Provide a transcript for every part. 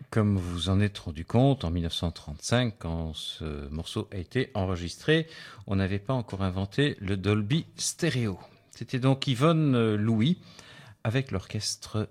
Comme vous vous en êtes rendu compte, en 1935, quand ce morceau a été enregistré, on n'avait pas encore inventé le Dolby Stereo. C'était donc Yvonne Louis avec l'orchestre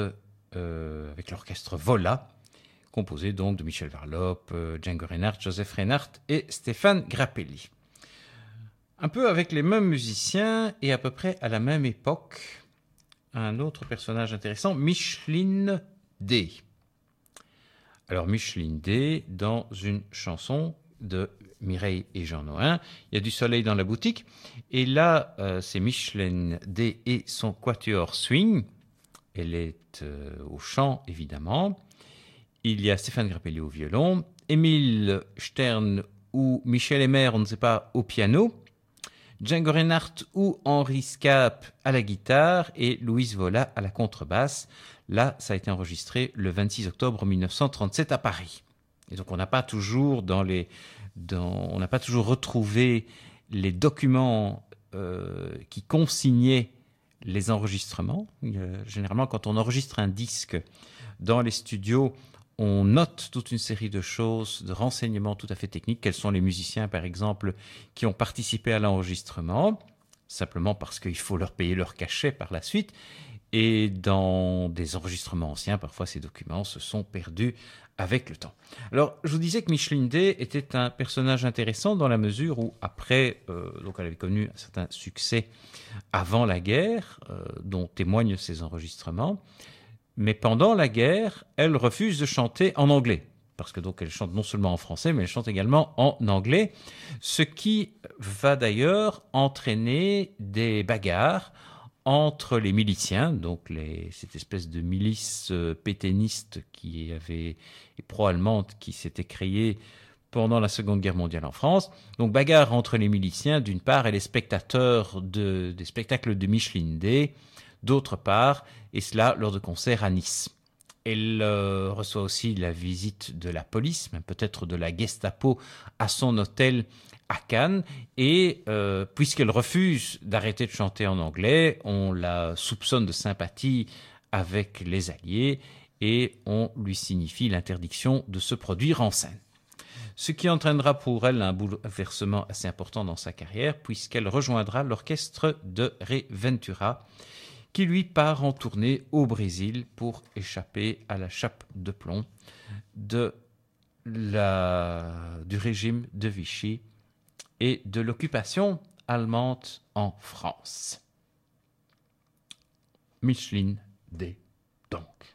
Vola, composé donc de Michel Varlop, Django Reinhardt, Joseph Reinhardt et Stéphane Grappelli. Un peu avec les mêmes musiciens et à peu près à la même époque, un autre personnage intéressant, Micheline D. Alors Micheline D, dans une chanson de Mireille et Jean Nohain, il y a du soleil dans la boutique, et là c'est Micheline D et son quatuor swing, elle est au chant évidemment, il y a Stéphane Grappelli au violon, Émile Stern ou Michel Emer, on ne sait pas, au piano, Django Reinhardt ou Henri Scap à la guitare et Louise Vola à la contrebasse. Là, ça a été enregistré le 26 octobre 1937 à Paris. Et donc, on n'a pas toujours retrouvé les documents qui consignaient les enregistrements. Généralement, quand on enregistre un disque dans les studios, on note toute une série de choses, de renseignements tout à fait techniques. Quels sont les musiciens, par exemple, qui ont participé à l'enregistrement, simplement parce qu'il faut leur payer leur cachet par la suite. Et dans des enregistrements anciens, parfois ces documents se sont perdus avec le temps. Alors, je vous disais que Micheline D était un personnage intéressant dans la mesure où, après, donc elle avait connu un certain succès avant la guerre, dont témoignent ces enregistrements. Mais pendant la guerre, elle refuse de chanter en anglais. Parce que donc elle chante non seulement en français, mais elle chante également en anglais. Ce qui va d'ailleurs entraîner des bagarres entre les miliciens, donc cette espèce de milice pétainiste qui avait, et pro-allemande, qui s'était créée pendant la Seconde Guerre mondiale en France. Donc bagarre entre les miliciens d'une part et les spectateurs des spectacles de Micheline D d'autre part, et cela lors de concerts à Nice. Elle reçoit aussi la visite de la police, même peut-être de la Gestapo, à son hôtel à Cannes. Et puisqu'elle refuse d'arrêter de chanter en anglais, on la soupçonne de sympathie avec les Alliés et on lui signifie l'interdiction de se produire en scène. Ce qui entraînera pour elle un bouleversement assez important dans sa carrière, puisqu'elle rejoindra l'orchestre de Ray Ventura, qui lui part en tournée au Brésil pour échapper à la chape de plomb du régime de Vichy et de l'occupation allemande en France. Micheline D. donc.